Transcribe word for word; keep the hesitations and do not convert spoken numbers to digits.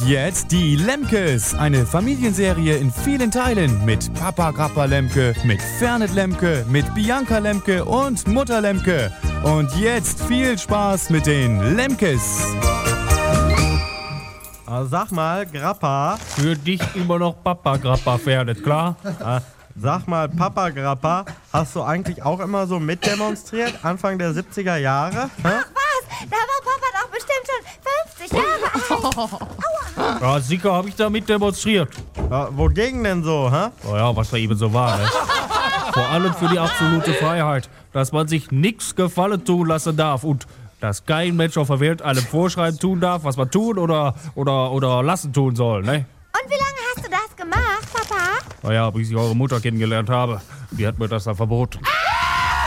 jetzt die Lemkes, eine Familienserie in vielen Teilen mit Papa Grappa Lemke, mit Fernet Lemke, mit Bianca Lemke und Mutter Lemke. Und jetzt viel Spaß mit den Lemkes. Also sag mal, Grappa. Für dich immer noch Papa Grappa, Fernet, klar? Äh, sag mal, Papa Grappa, hast du eigentlich auch immer so mitdemonstriert, Anfang der siebziger Jahre? Hä? Ach was, da war Papa doch bestimmt schon fünfzig Jahre alt. Aua. Ja, sicher habe ich da mit demonstriert. Ja, wogegen denn so, hä? Oh ja, was da eben so war, ne? Vor allem für die absolute Freiheit, dass man sich nichts gefallen tun lassen darf und dass kein Mensch auf der Welt einem vorschreiben tun darf, was man tun oder, oder, oder lassen tun soll, ne? Und wie lange hast du das gemacht, Papa? Naja, bis ich eure Mutter kennengelernt habe. Die hat mir das dann verboten. Ah!